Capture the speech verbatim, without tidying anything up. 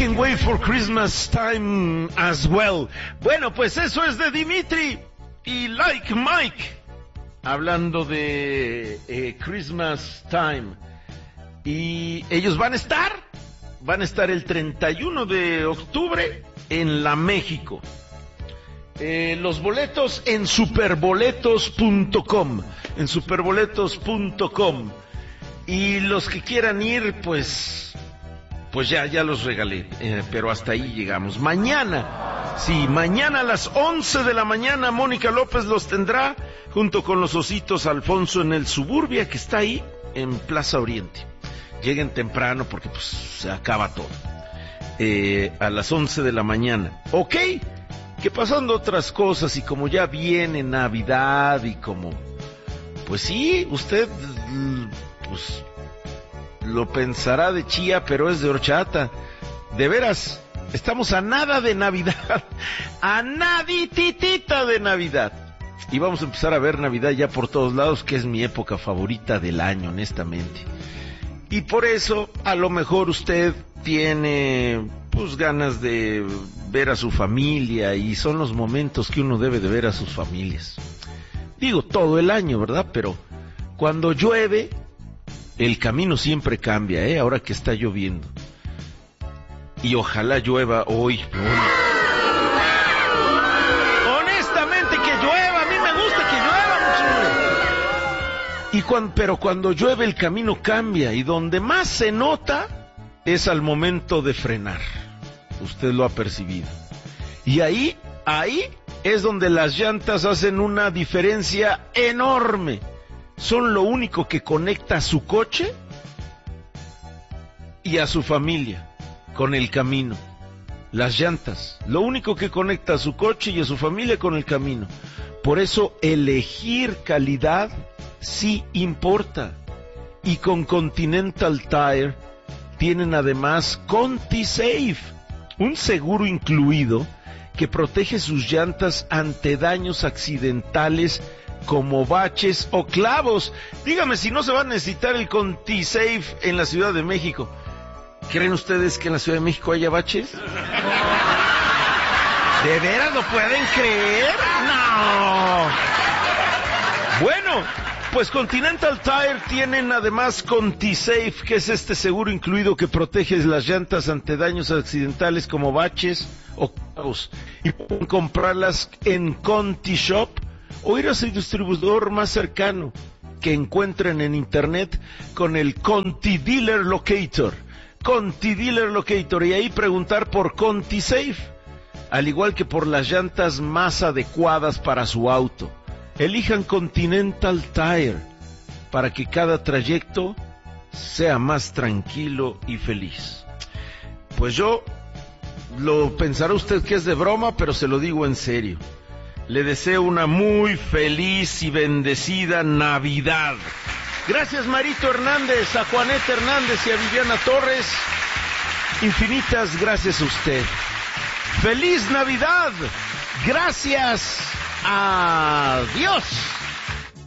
can wait for Christmas time as well. Bueno, pues eso es de Dimitri y Like Mike, hablando de eh, Christmas time. Y ellos van a estar, van a estar el treinta y uno de octubre en la México. Eh, los boletos en superboletos punto com, en superboletos punto com. Y los que quieran ir, pues, pues ya, ya los regalé, eh, pero hasta ahí llegamos. Mañana, sí, mañana a las once de la mañana, Mónica López los tendrá, junto con los ositos Alfonso en el Suburbia, que está ahí, en Plaza Oriente. Lleguen temprano porque pues se acaba todo. Eh, a las once de la mañana. Ok, que pasando otras cosas y como ya viene Navidad y como, pues sí, usted, pues, lo pensará de chía, pero es de horchata. De veras, estamos a nada de Navidad, a nadititita de Navidad. Y vamos a empezar a ver Navidad ya por todos lados, que es mi época favorita del año, honestamente. Y por eso, a lo mejor usted tiene, pues, ganas de ver a su familia, y son los momentos que uno debe de ver a sus familias. Digo, todo el año, ¿verdad? Pero cuando llueve, el camino siempre cambia, ¿eh? Ahora que está lloviendo. Y ojalá llueva hoy. Honestamente, que llueva, a mí me gusta que llueva mucho. Y cuando, pero cuando llueve el camino cambia, y donde más se nota es al momento de frenar. Usted lo ha percibido. Y ahí, ahí es donde las llantas hacen una diferencia enorme. Son lo único que conecta a su coche y a su familia con el camino. Las llantas, lo único que conecta a su coche y a su familia con el camino. Por eso elegir calidad sí importa. Y con Continental Tire tienen además ContiSafe, un seguro incluido que protege sus llantas ante daños accidentales como baches o clavos. Dígame si no se va a necesitar el ContiSafe en la Ciudad de México. ¿Creen ustedes que en la Ciudad de México haya baches? ¿De veras lo pueden creer? ¡No! Bueno, pues Continental Tire tienen además ContiSafe, que es este seguro incluido que protege las llantas ante daños accidentales como baches o clavos. Y pueden comprarlas en ContiShop o ir a su distribuidor más cercano que encuentren en internet con el Conti Dealer Locator. Conti Dealer Locator, y ahí preguntar por ContiSafe, al igual que por las llantas más adecuadas para su auto. Elijan Continental Tire para que cada trayecto sea más tranquilo y feliz. Pues yo, lo pensará usted que es de broma, pero se lo digo en serio. Le deseo una muy feliz y bendecida Navidad. Gracias Marito Hernández, a Juaneta Hernández y a Viviana Torres. Infinitas gracias a usted. ¡Feliz Navidad! Gracias. Adiós.